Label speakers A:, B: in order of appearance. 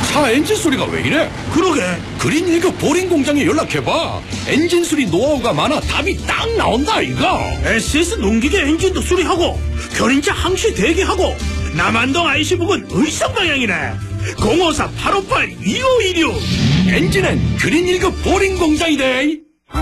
A: 차 엔진 소리가 왜 이래?
B: 그러게.
A: 그린 1급 보링 공장에 연락해봐. 엔진 수리 노하우가 많아 답이 딱 나온다 이거.
B: SS 농기계 엔진도 수리하고 견인차 항시 대기하고 남한동 IC 부근 의성 방향이네. 054-858-2516.
A: 엔진은 그린 1급 보링 공장이래.